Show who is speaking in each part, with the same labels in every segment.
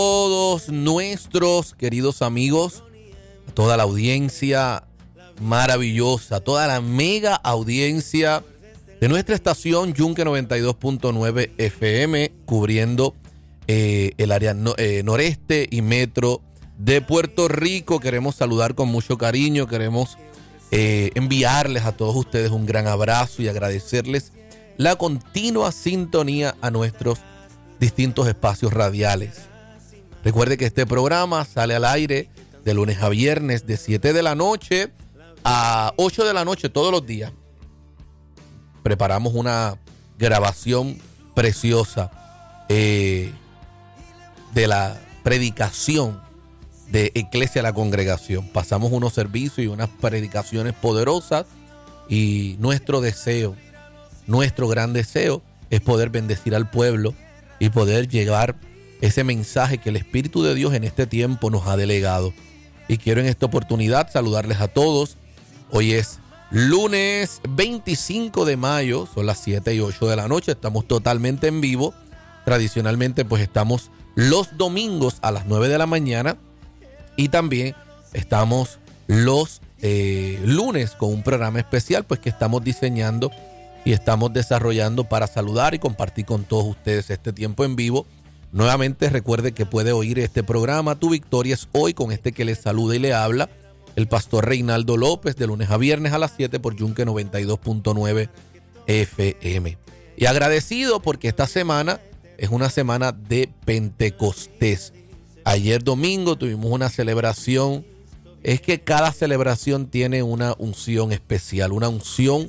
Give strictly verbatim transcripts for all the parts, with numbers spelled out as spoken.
Speaker 1: Todos nuestros queridos amigos, a toda la audiencia maravillosa, toda la mega audiencia de nuestra estación Yunque noventa y dos punto nueve F M, cubriendo eh, el área no, eh, noreste y metro de Puerto Rico. Queremos saludar con mucho cariño, queremos eh, enviarles a todos ustedes un gran abrazo y agradecerles la continua sintonía a nuestros distintos espacios radiales. Recuerde que este programa sale al aire de lunes a viernes de siete de la noche a ocho de la noche todos los días. Preparamos una grabación preciosa eh, de la predicación de Eclesia La Congregación. Pasamos unos servicios y unas predicaciones poderosas y nuestro deseo, nuestro gran deseo es poder bendecir al pueblo y poder llevar ese mensaje que el Espíritu de Dios en este tiempo nos ha delegado. Y quiero en esta oportunidad saludarles a todos. Hoy es lunes veinticinco de mayo, son las siete y ocho de la noche, estamos totalmente en vivo. Tradicionalmente pues estamos los domingos a las nueve de la mañana y también estamos los eh, lunes con un programa especial pues que estamos diseñando y estamos desarrollando para saludar y compartir con todos ustedes este tiempo en vivo. Nuevamente recuerde que puede oír este programa Tu Victoria es Hoy, con este que le saluda y le habla el pastor Reinaldo López, de lunes a viernes a las siete por Yunque noventa y dos punto nueve F M. Y agradecido porque esta semana es una semana de Pentecostés. Ayer domingo tuvimos una celebración. Es que cada celebración tiene una unción especial, una unción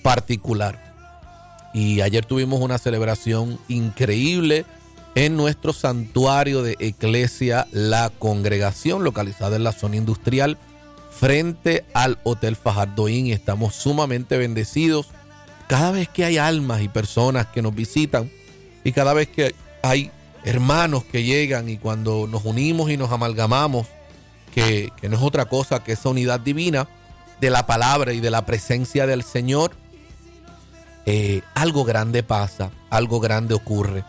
Speaker 1: particular. Y ayer tuvimos una celebración increíble en nuestro santuario de Eclesia La Congregación, localizada en la zona industrial frente al Hotel Fajardo Inn. Y estamos sumamente bendecidos cada vez que hay almas y personas que nos visitan y cada vez que hay hermanos que llegan, y cuando nos unimos y nos amalgamamos, que, que no es otra cosa que esa unidad divina de la palabra y de la presencia del Señor, eh, algo grande pasa, algo grande ocurre.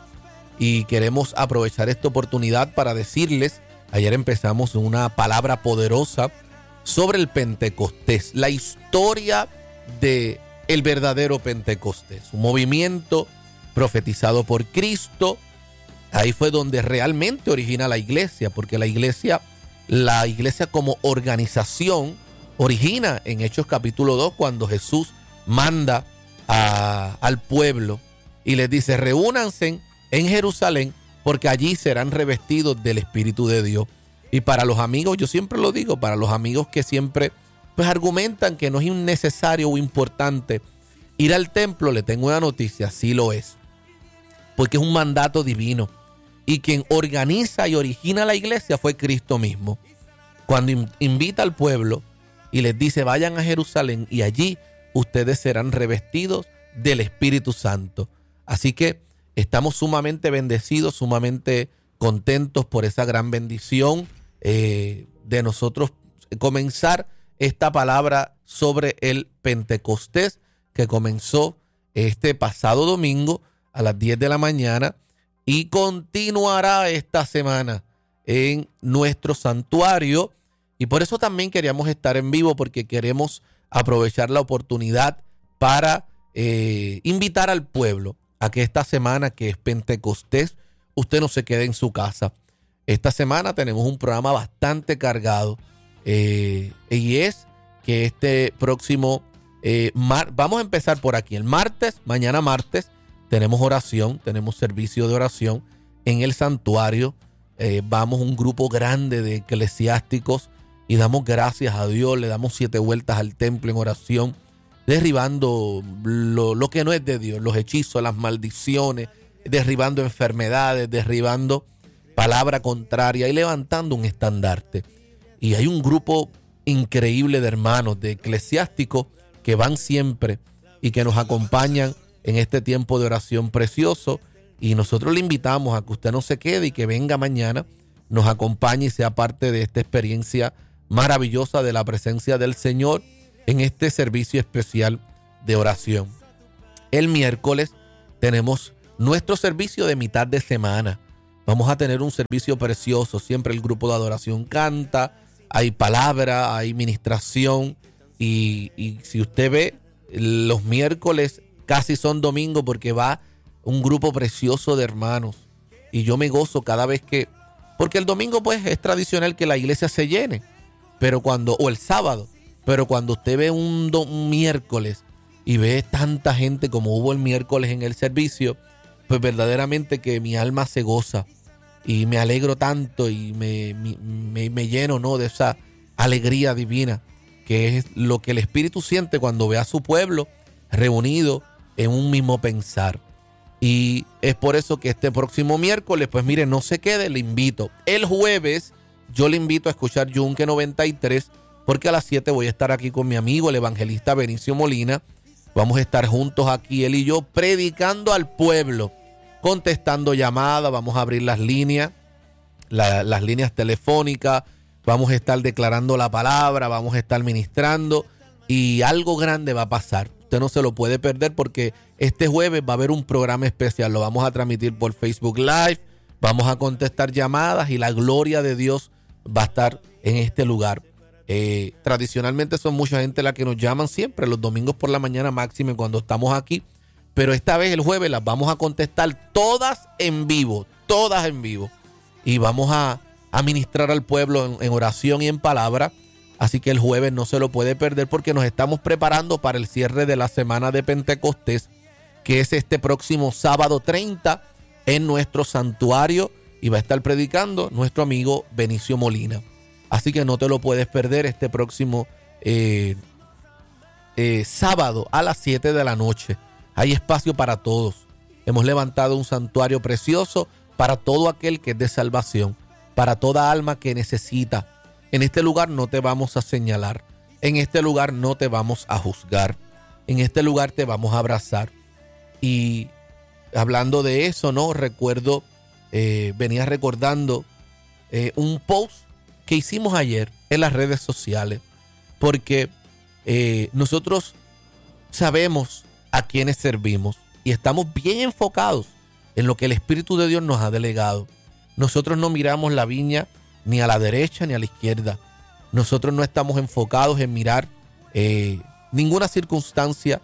Speaker 1: Y queremos aprovechar esta oportunidad para decirles, ayer empezamos una palabra poderosa sobre el Pentecostés, la historia de el verdadero Pentecostés, un movimiento profetizado por Cristo. Ahí fue donde realmente origina la iglesia, porque la iglesia, la iglesia como organización origina en Hechos capítulo dos, cuando Jesús manda a, al pueblo y les dice: reúnanse en Jerusalén, porque allí serán revestidos del Espíritu de Dios. Y para los amigos, yo siempre lo digo, para los amigos que siempre pues argumentan que no es innecesario o importante ir al templo, le tengo una noticia: sí lo es, porque es un mandato divino. Y quien organiza y origina la iglesia fue Cristo mismo, cuando invita al pueblo y les dice: vayan a Jerusalén y allí ustedes serán revestidos del Espíritu Santo. Así que estamos sumamente bendecidos, sumamente contentos por esa gran bendición eh, de nosotros comenzar esta palabra sobre el Pentecostés, que comenzó este pasado domingo a las diez de la mañana y continuará esta semana en nuestro santuario. Y por eso también queríamos estar en vivo, porque queremos aprovechar la oportunidad para eh, invitar al pueblo a que esta semana, que es Pentecostés, usted no se quede en su casa. Esta semana tenemos un programa bastante cargado eh, y es que este próximo, eh, mar, vamos a empezar por aquí, el martes, mañana martes, tenemos oración, tenemos servicio de oración en el santuario. Eh, vamos un grupo grande de eclesiásticos y damos gracias a Dios, le damos siete vueltas al templo en oración, derribando lo, lo que no es de Dios, los hechizos, las maldiciones, derribando enfermedades, derribando palabra contraria y levantando un estandarte. Y hay un grupo increíble de hermanos, de eclesiásticos que van siempre y que nos acompañan en este tiempo de oración precioso. Y nosotros le invitamos a que usted no se quede y que venga mañana, nos acompañe y sea parte de esta experiencia maravillosa de la presencia del Señor en este servicio especial de oración. El miércoles tenemos nuestro servicio de mitad de semana Vamos a tener un servicio precioso. Siempre el grupo de adoración canta, hay palabra, hay ministración. Y, y si usted ve, los miércoles casi son domingo porque va un grupo precioso de hermanos. Y yo me gozo cada vez que... Porque el domingo pues es tradicional que la iglesia se llene. Pero cuando... O el sábado. Pero cuando usted ve un, do, un miércoles y ve tanta gente como hubo el miércoles en el servicio, pues verdaderamente que mi alma se goza. Y me alegro tanto y me, me, me lleno, ¿no?, de esa alegría divina, que es lo que el Espíritu siente cuando ve a su pueblo reunido en un mismo pensar. Y es por eso que este próximo miércoles, pues mire, no se quede, le invito. El jueves yo le invito a escuchar Yunque noventa y tres, porque a las siete voy a estar aquí con mi amigo, el evangelista Benicio Molina. Vamos a estar juntos aquí, él y yo, predicando al pueblo, contestando llamadas, vamos a abrir las líneas, la, las líneas telefónicas, vamos a estar declarando la palabra, vamos a estar ministrando y algo grande va a pasar. Usted no se lo puede perder porque este jueves va a haber un programa especial, lo vamos a transmitir por Facebook Live, vamos a contestar llamadas y la gloria de Dios va a estar en este lugar. Eh, tradicionalmente son mucha gente la que nos llaman siempre, los domingos por la mañana máximo cuando estamos aquí, pero esta vez el jueves las vamos a contestar todas en vivo, todas en vivo, y vamos a, a ministrar al pueblo en, en oración y en palabra. Así que el jueves no se lo puede perder porque nos estamos preparando para el cierre de la semana de Pentecostés, que es este próximo sábado treinta en nuestro santuario, y va a estar predicando nuestro amigo Benicio Molina. Así que no te lo puedes perder este próximo eh, eh, sábado a las siete de la noche. Hay espacio para todos. Hemos levantado un santuario precioso para todo aquel que es de salvación, para toda alma que necesita. En este lugar no te vamos a señalar. En este lugar no te vamos a juzgar. En este lugar te vamos a abrazar. Y hablando de eso, ¿no? Recuerdo, eh, venía recordando eh, un post que hicimos ayer en las redes sociales, porque eh, nosotros sabemos a quienes servimos y estamos bien enfocados en lo que el Espíritu de Dios nos ha delegado. Nosotros no miramos la viña ni a la derecha ni a la izquierda. Nosotros no estamos enfocados en mirar eh, ninguna circunstancia,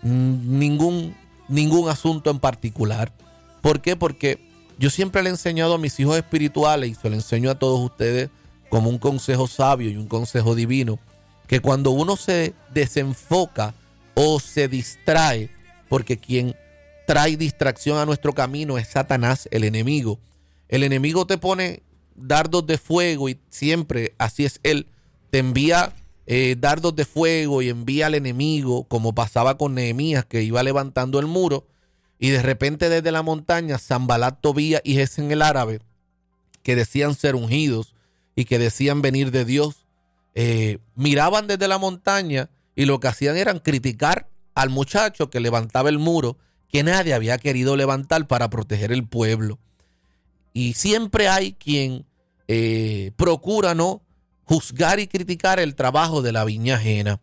Speaker 1: ningún, ningún asunto en particular. ¿Por qué? Porque yo siempre le he enseñado a mis hijos espirituales, y se lo enseño a todos ustedes como un consejo sabio y un consejo divino, que cuando uno se desenfoca o se distrae, porque quien trae distracción a nuestro camino es Satanás, el enemigo. El enemigo te pone dardos de fuego y siempre así es él. Te envía eh, dardos de fuego y envía al enemigo, como pasaba con Nehemías, que iba levantando el muro y de repente desde la montaña Sanbalat, Tobías y Gesem el árabe, que decían ser ungidos y que decían venir de Dios, eh, miraban desde la montaña y lo que hacían era criticar al muchacho que levantaba el muro que nadie había querido levantar para proteger el pueblo. Y siempre hay quien eh, procura no juzgar y criticar el trabajo de la viña ajena.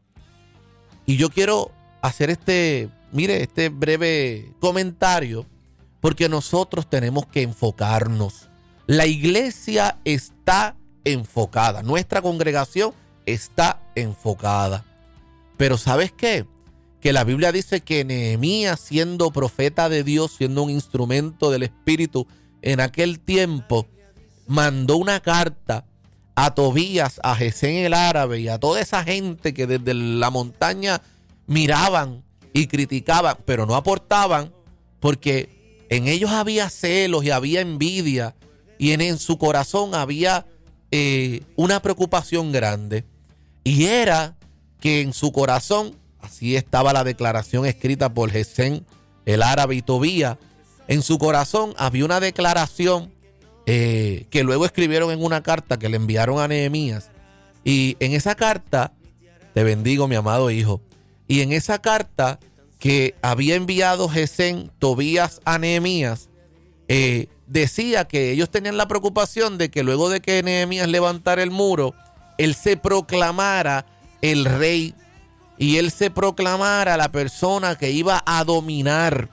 Speaker 1: Y yo quiero hacer este, mire, este breve comentario, porque nosotros tenemos que enfocarnos. La iglesia está enfocada, nuestra congregación está enfocada. Pero ¿sabes qué? Que la Biblia dice que Nehemías, siendo profeta de Dios, siendo un instrumento del Espíritu en aquel tiempo, mandó una carta a Tobías, a Gesem el árabe y a toda esa gente que desde la montaña miraban y criticaban, pero no aportaban, porque en ellos había celos y había envidia, y en, en su corazón había eh, una preocupación grande, y era que en su corazón, así estaba la declaración escrita por Gesem el árabe y Tobías, en su corazón había una declaración eh, que luego escribieron en una carta que le enviaron a Nehemías, y en esa carta, te bendigo mi amado hijo, y en esa carta que había enviado Gesem, Tobías a Nehemías, eh, decía que ellos tenían la preocupación de que luego de que Nehemías levantara el muro, él se proclamara el rey y él se proclamara la persona que iba a dominar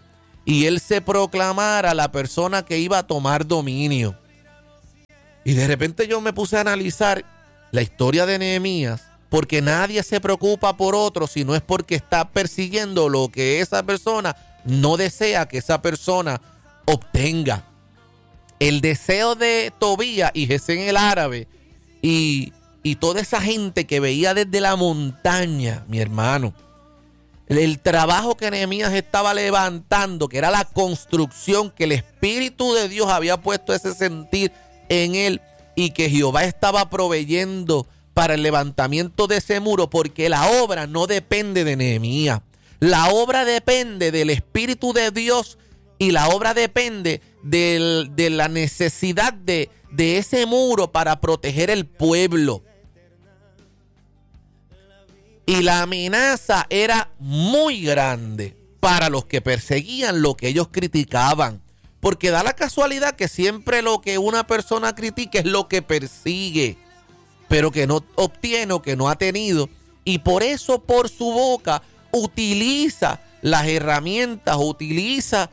Speaker 1: y él se proclamara la persona que iba a tomar dominio. Y de repente yo me puse a analizar la historia de Nehemías, porque nadie se preocupa por otro si no es porque está persiguiendo lo que esa persona no desea que esa persona obtenga. El deseo de Tobías y Gesén el árabe y, y toda esa gente que veía desde la montaña, mi hermano, el, el trabajo que Nehemías estaba levantando, que era la construcción, que el Espíritu de Dios había puesto ese sentir en él y que Jehová estaba proveyendo para el levantamiento de ese muro, porque la obra no depende de Nehemías. La obra depende del Espíritu de Dios y la obra depende del, de la necesidad de, de ese muro para proteger el pueblo. Y la amenaza era muy grande para los que perseguían lo que ellos criticaban. Porque da la casualidad que siempre lo que una persona critica es lo que persigue, pero que no obtiene o que no ha tenido. Y por eso por su boca utiliza las herramientas, utiliza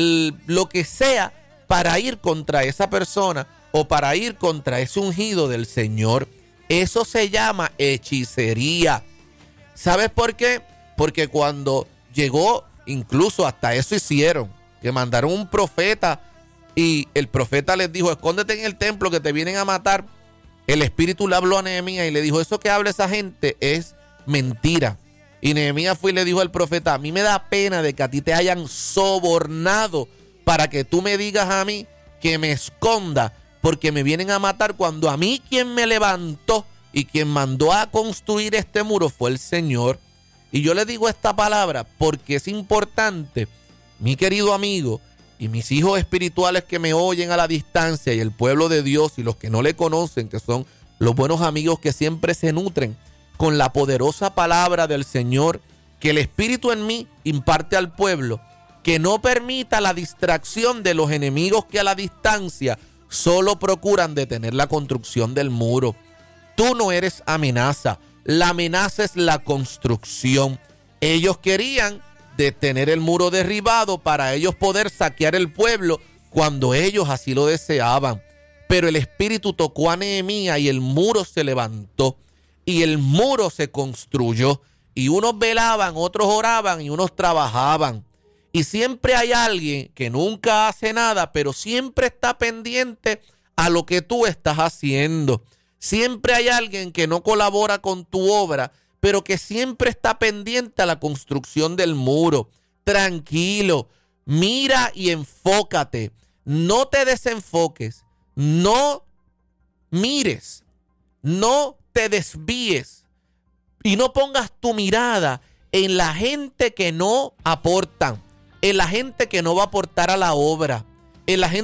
Speaker 1: lo que sea para ir contra esa persona o para ir contra ese ungido del Señor. Eso se llama hechicería. ¿Sabes por qué? Porque cuando llegó, incluso hasta eso hicieron, que mandaron un profeta y el profeta les dijo: escóndete en el templo que te vienen a matar. El Espíritu le habló a Nehemías y le dijo: eso que habla esa gente es mentira. Y Nehemías fue y le dijo al profeta: a mí me da pena de que a ti te hayan sobornado para que tú me digas a mí que me esconda, porque me vienen a matar, cuando a mí quien me levantó y quien mandó a construir este muro fue el Señor. Y yo le digo esta palabra porque es importante, mi querido amigo, y mis hijos espirituales que me oyen a la distancia, y el pueblo de Dios y los que no le conocen, que son los buenos amigos que siempre se nutren con la poderosa palabra del Señor que el Espíritu en mí imparte al pueblo, que no permita la distracción de los enemigos que a la distancia solo procuran detener la construcción del muro. Tú no eres amenaza, la amenaza es la construcción. Ellos querían detener el muro derribado para ellos poder saquear el pueblo cuando ellos así lo deseaban. Pero el Espíritu tocó a Nehemías y el muro se levantó y el muro se construyó. Y unos velaban, otros oraban y unos trabajaban. Y siempre hay alguien que nunca hace nada, pero siempre está pendiente a lo que tú estás haciendo. Siempre hay alguien que no colabora con tu obra, pero que siempre está pendiente a la construcción del muro. Tranquilo, mira y enfócate. No te desenfoques, no mires, no te desvíes y no pongas tu mirada en la gente que no aportan, en la gente que no va a aportar a la obra, en la gente